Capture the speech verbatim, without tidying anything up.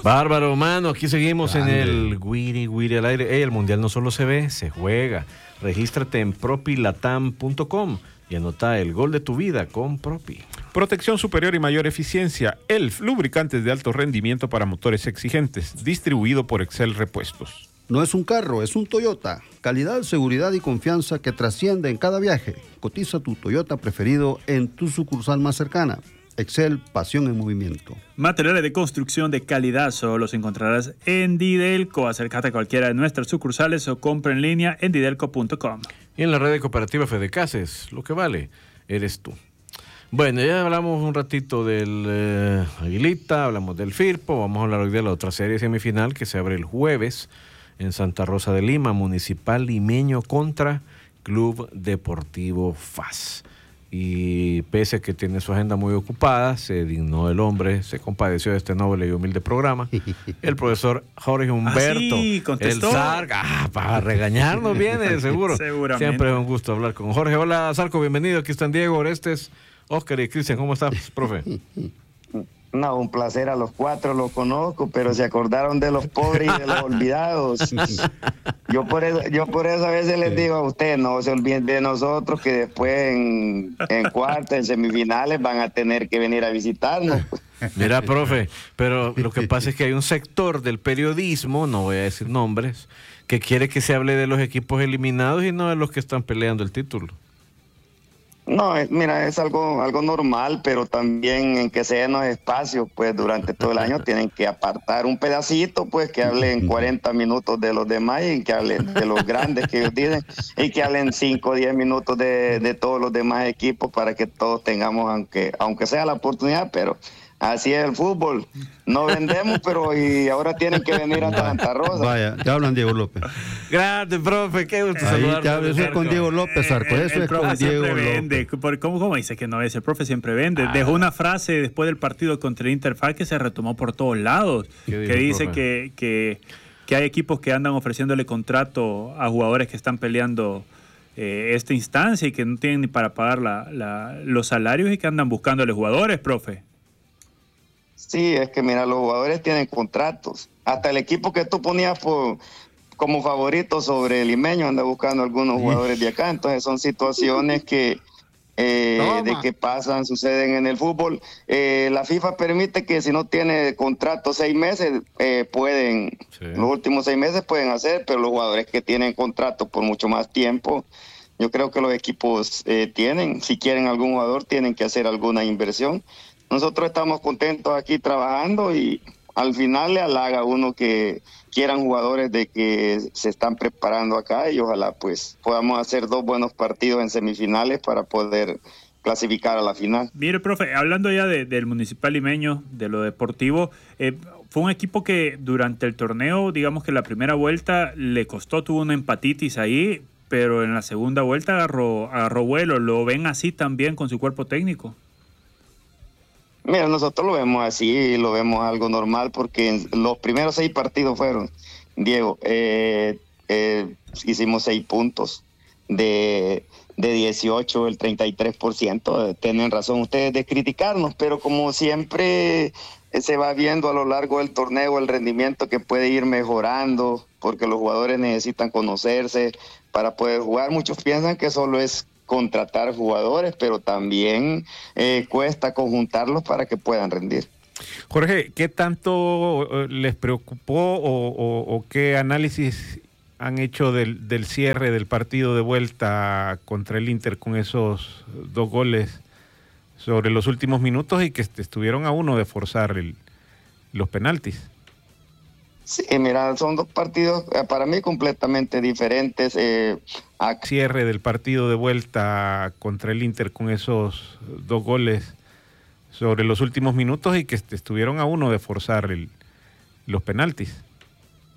Bárbaro, mano, aquí seguimos Grande. En el Guiri Guiri al aire. Hey, el Mundial no solo se ve, se juega. Regístrate en propilatam punto com y anota el gol de tu vida con Propi. Protección superior y mayor eficiencia. E L F, lubricantes de alto rendimiento para motores exigentes. Distribuido por Excel Repuestos. No es un carro, es un Toyota. Calidad, seguridad y confianza que trasciende en cada viaje. Cotiza tu Toyota preferido en tu sucursal más cercana. Excel, pasión en movimiento. Materiales de construcción de calidad solo los encontrarás en Didelco. Acércate a cualquiera de nuestras sucursales o compra en línea en didelco punto com. Y en la red de cooperativa Fedecases, lo que vale eres tú. Bueno, ya hablamos un ratito del eh, Aguilita, hablamos del Firpo, vamos a hablar hoy de la otra serie semifinal que se abre el jueves en Santa Rosa de Lima, Municipal Limeño contra Club Deportivo F A S. Y pese a que tiene su agenda muy ocupada, se dignó el hombre, se compadeció de este noble y humilde programa. El profesor Jorge Humberto, ah, sí, contestó. el Zarco, ah, para regañarnos viene, seguro. Seguramente. Siempre es un gusto hablar con Jorge. Hola, Zarco, bienvenido. Aquí están Diego, Orestes, Oscar y Cristian. ¿Cómo estás, profe? No, un placer, a los cuatro los conozco, pero se acordaron de los pobres y de los olvidados. Yo por eso, yo por eso a veces les digo a ustedes, no se olviden de nosotros, que después en, en cuartas, en semifinales van a tener que venir a visitarnos. Mira, profe, pero lo que pasa es que hay un sector del periodismo, no voy a decir nombres, que quiere que se hable de los equipos eliminados y no de los que están peleando el título. No, mira, es algo algo normal, pero también en que se den los espacios, pues durante todo el año tienen que apartar un pedacito, pues que hablen cuarenta minutos de los demás y que hablen de los grandes que ellos dicen y que hablen cinco o diez minutos de, de todos los demás equipos para que todos tengamos, aunque aunque sea la oportunidad, pero así es el fútbol. No vendemos, pero y ahora tienen que venir a Santa Rosa. Vaya, te hablan Diego López. Grande, profe, qué gusto Ahí saludarte. te hablo, eso es con Diego López, Zarco. El, Eso el es con profe Diego siempre López. vende. ¿Cómo, ¿Cómo dice que no es? El profe siempre vende. Ah. Dejó una frase después del partido contra el Interfaz que se retomó por todos lados. Que dijo, dice que, que, que hay equipos que andan ofreciéndole contrato a jugadores que están peleando eh, esta instancia y que no tienen ni para pagar la, la, los salarios y que andan buscándole jugadores, profe. Sí, es que mira, los jugadores tienen contratos. Hasta el equipo que tú ponías por, como favorito sobre el Limeño anda buscando algunos jugadores de acá. Entonces son situaciones que eh, de que pasan, suceden en el fútbol. Eh, la FIFA permite que si no tiene contrato seis meses, eh, pueden, sí. Los últimos seis meses pueden hacer, pero los jugadores que tienen contrato por mucho más tiempo, yo creo que los equipos eh, tienen, si quieren algún jugador, tienen que hacer alguna inversión. Nosotros estamos contentos aquí trabajando y al final le halaga a uno que quieran jugadores de que se están preparando acá y ojalá pues podamos hacer dos buenos partidos en semifinales para poder clasificar a la final. Mire, profe, hablando ya de, del Municipal Limeño, de lo deportivo, eh, fue un equipo que durante el torneo, digamos que la primera vuelta le costó, tuvo una empatitis ahí, pero en la segunda vuelta agarró, agarró vuelo. ¿Lo ven así también con su cuerpo técnico? Mira, nosotros lo vemos así, lo vemos algo normal porque los primeros seis partidos fueron, Diego, eh, eh, hicimos seis puntos de, de dieciocho, el treinta y tres por ciento. Tienen razón ustedes de criticarnos, pero como siempre se va viendo a lo largo del torneo el rendimiento que puede ir mejorando porque los jugadores necesitan conocerse para poder jugar. Muchos piensan que solo es contratar jugadores, pero también eh, cuesta conjuntarlos para que puedan rendir. Jorge, ¿qué tanto les preocupó o, o, o qué análisis han hecho del, del cierre del partido de vuelta contra el Inter con esos dos goles sobre los últimos minutos y que estuvieron a uno de forzar el, los penaltis? Sí, mira, son dos partidos para mí completamente diferentes. Eh, a... Cierre del partido de vuelta contra el Inter con esos dos goles sobre los últimos minutos y que estuvieron a uno de forzar el, los penaltis.